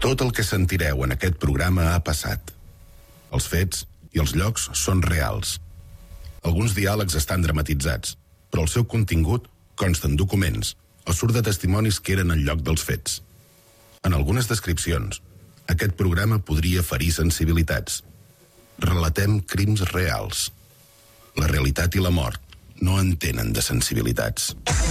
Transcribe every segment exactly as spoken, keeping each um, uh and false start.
Tot el que sentireu en aquest programa ha passat. Els fets i els llocs són reals. Alguns diàlegs estan dramatitzats, però el seu contingut consta en documents o surt de testimonis que eren al lloc dels fets. En algunes descripcions, aquest programa podria ferir sensibilitats. Relatem crims reals. La realitat i la mort no entenen de sensibilitats.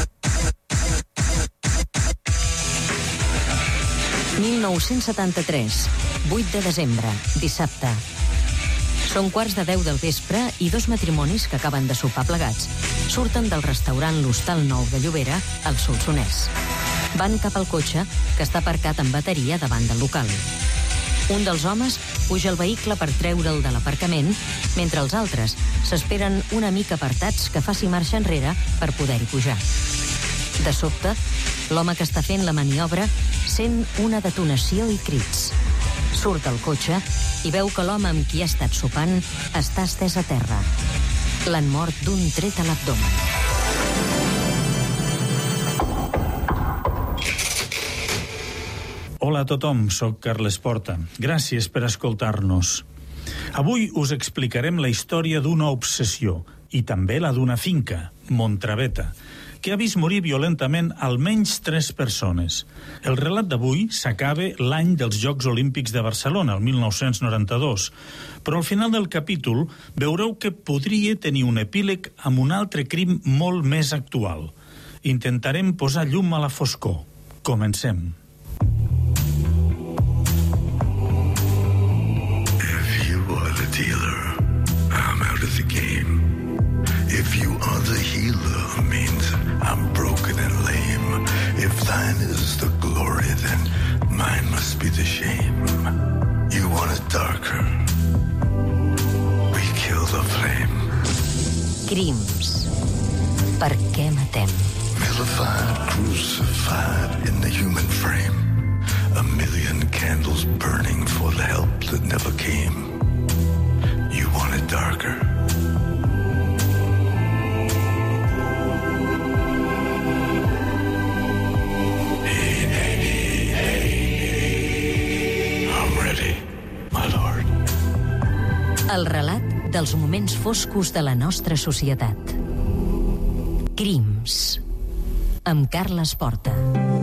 mil nou-cents setanta-tres, vuit de desembre, dissabte. Són quarts de deu del vespre i dos matrimonis que acaben de sopar plegats surten del restaurant L'Hostal Nou de Llobera, al Solsonès. Van cap al cotxe, que està aparcat en bateria davant del local. Un dels homes puja al vehicle per treure'l de l'aparcament, mentre els altres s'esperen una mica apartats que faci marxa enrere per poder-hi pujar. De sobte, l'home que està fent la maniobra sent una detonació i crits. Surt del cotxe i veu que l'home amb qui ha estat sopant està estès a terra. L'han mort d'un tret a l'abdomen. Hola a tothom, soc Carles Porta. Gràcies per escoltar-nos. Avui us explicarem la història d'una obsessió i també la d'una finca, Montraveta, que ha vist morir violentament almenys tres persones. El relat d'avui s'acaba l'any dels Jocs Olímpics de Barcelona, el mil nou-cents noranta-dos, però al final del capítol veureu que podria tenir un epíleg amb un altre crim molt més actual. Intentarem posar llum a la foscor. Comencem. If you are the dealer, I'm out of the game. If you are the healer, means I'm broken and lame. If thine is the glory, then mine must be the shame. You want it darker, we kill the flame. Crims. Per què matem? Vilified, crucified in the human frame. A million candles burning for the help that never came. You want it darker. El relat dels moments foscos de la nostra societat. Crims. Amb Carles Porta.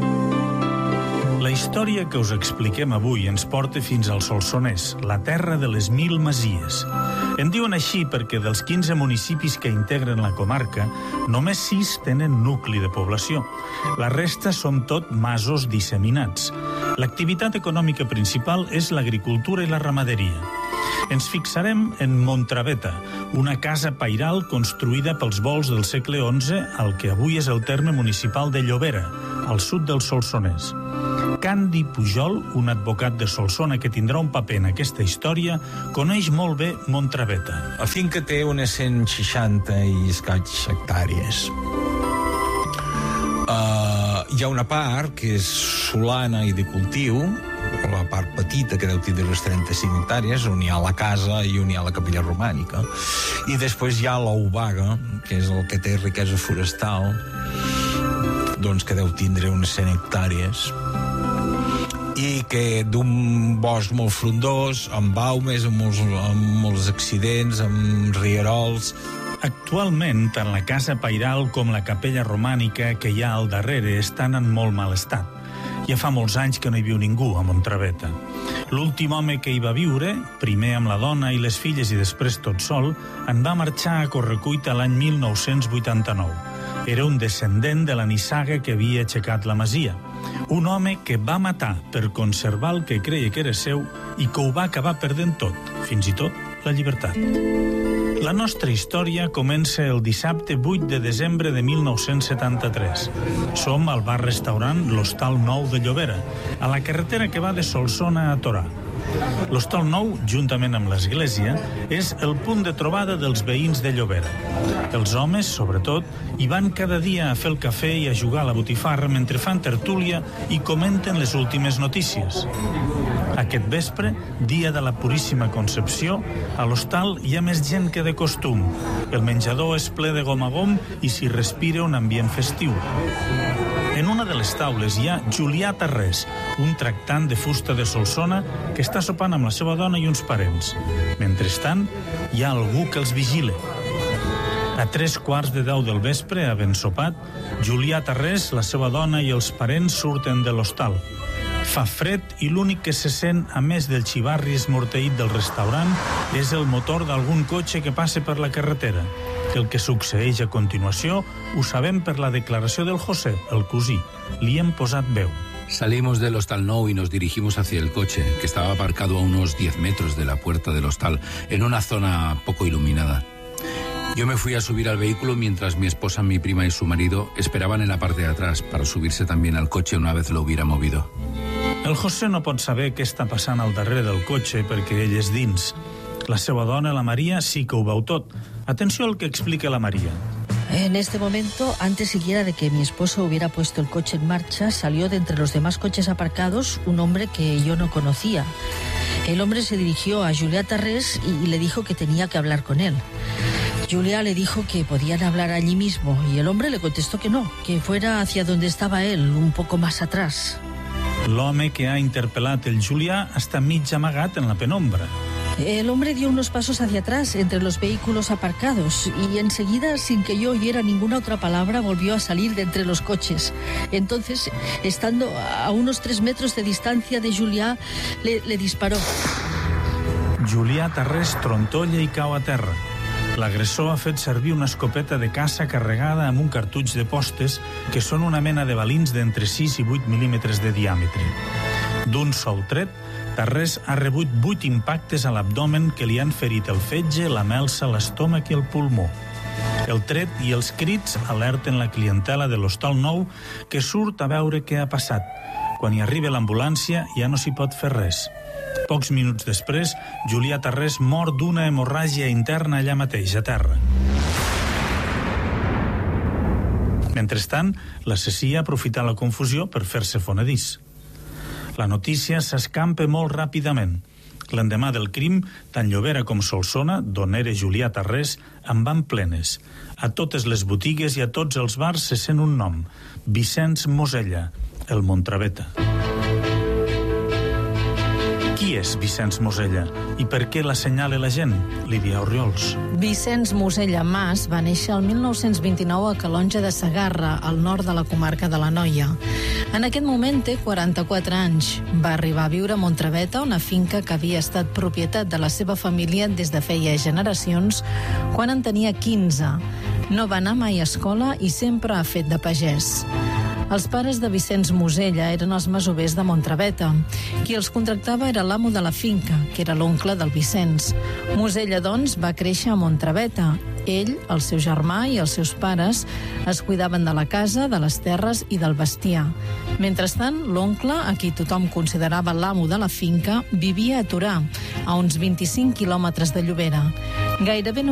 La història que us expliquem avui ens porta fins al Solsonès, la terra de les mil masies. En diuen així perquè dels quinze municipis que integren la comarca, només sis tenen nucli de població. La resta són tot masos disseminats. L'activitat econòmica principal és l'agricultura i la ramaderia. Ens fixarem en Montraveta, una casa pairal construïda pels volts del segle onze al que avui és el terme municipal de Llobera, al sud del Solsonès. Candi Pujol, un advocat de Solsona que tindrà un paper en aquesta història, coneix molt bé Montraveta. La finca té unes cent seixanta i escaig hectàrees. Uh, hi ha una part que és solana i de cultiu, la part petita que deu tindre les trenta-cinc hectàrees, on hi ha la casa i on hi ha la capella romànica, i després hi ha l'Obaga, que és el que té riquesa forestal, doncs que deu tindre unes cent hectàrees, i que d'un bosc molt frondós, amb baumes, amb molts, amb molts accidents, amb rierols. Actualment, tant la casa pairal com la capella romànica que hi ha al darrere estan en molt mal estat. Ja fa molts anys que no hi viu ningú a Montraveta. L'últim home que hi va viure, primer amb la dona i les filles i després tot sol, en va marxar a correcuita l'any mil nou-cents vuitanta-nou. Era un descendent de la nissaga que havia aixecat la masia. Un home que va matar per conservar el que creia que era seu i que ho va acabar perdent tot, fins i tot la llibertat. La nostra història comença el dissabte vuit de desembre de mil nou-cents setanta-tres. Som al bar-restaurant L'Hostal Nou de Llobera, a la carretera que va de Solsona a Torà. L'Hostal Nou, juntament amb l'església, és el punt de trobada dels veïns de Llobera. Els homes, sobretot, hi van cada dia a fer el cafè i a jugar a la botifarra mentre fan tertúlia i comenten les últimes notícies. Aquest vespre, dia de la Puríssima Concepció, a l'hostal hi ha més gent que de costum. El menjador és ple de gom a gom i s'hi respira un ambient festiu. En una de les taules hi ha Julià Tarrés, un tractant de fusta de Solsona que està sopant amb la seva dona i uns parents. Mentrestant, hi ha algú que els vigila. A tres quarts de deu del vespre, a ben sopat, Julià Tarrés, la seva dona i els parents surten de l'hostal. Fa fred i l'únic que se sent, a més del xivarri esmorteït del restaurant, és el motor d'algun cotxe que passa per la carretera. El que succeeix a continuació ho sabem per la declaració del José, el cosí. Li hem posat veu. Salimos del Hostal Nou y nos dirigimos hacia el coche, que estaba aparcado a unos diez metros de la puerta del hostal, en una zona poco iluminada. Yo me fui a subir al vehículo mientras mi esposa, mi prima y su marido esperaban en la parte de atrás para subirse también al coche una vez lo hubiera movido. El José no pot saber què està passant al darrere del cotxe perquè ell és dins. La seva dona, la Maria, sí que ho veu tot. Atenció al que explica la Maria. En este momento, antes siquiera de que mi esposo hubiera puesto el coche en marcha, salió de entre los demás coches aparcados un hombre que yo no conocía. El hombre se dirigió a Julià Tarrés y le dijo que tenía que hablar con él. Julià le dijo que podían hablar allí mismo y el hombre le contestó que no, que fuera hacia donde estaba él, un poco más atrás. L'home que ha interpel·lat el Julià està mig amagat en la penombra. El hombre dio unos pasos hacia atrás entre los vehículos aparcados y enseguida, sin que yo oyera ninguna otra palabra, volvió a salir de entre los coches. Entonces, estando a unos tres metros de distancia de Julià, le, le disparó. Julià Tarrés trontolla i cau a terra. L'agressor ha fet servir una escopeta de caça carregada amb un cartutx de postes que són una mena de balins d'entre sis i vuit mil·límetres de diàmetre. D'un sol tret, Tarrés ha rebut vuit impactes a l'abdomen que li han ferit el fetge, la melsa, l'estómac i el pulmó. El tret i els crits alerten la clientela de l'Hostal Nou que surt a veure què ha passat. Quan hi arriba l'ambulància ja no s'hi pot fer res. Pocs minuts després, Julià Tarrés mor d'una hemorràgia interna allà mateix, a terra. Mentrestant, l'assassí ha aprofitat la confusió per fer-se fonedís. La notícia s'escampa molt ràpidament. L'endemà del crim, tant Llobera com Solsona, d'on era Julià Tarrés, en van plenes. A totes les botigues i a tots els bars se sent un nom: Vicenç Mosella, el Montraveta. Qui és Vicenç Mosella i per què l'assenyala la gent? Lídia Orriols. Vicenç Mosella Mas va néixer el mil nou-cents vint-i-nou a Calonge de Segarra, al nord de la comarca de l'Anoia. En aquest moment té quaranta-quatre anys. Va arribar a viure a Montraveta, una finca que havia estat propietat de la seva família des de feia generacions, quan en tenia quinze. No va anar mai a escola i sempre ha fet de pagès. Els pares de Vicenç Mosella eren els masovers de Montraveta. Qui els contractava era l'amo de la finca, que era l'oncle del Vicenç. Mosella, doncs, va créixer a Montraveta. Ell, el seu germà i els seus pares es cuidaven de la casa, de les terres i del bestiar. Mentrestant, l'oncle, a qui tothom considerava l'amo de la finca, vivia a Torà, a uns vint-i-cinc quilòmetres de Llobera. Gairebé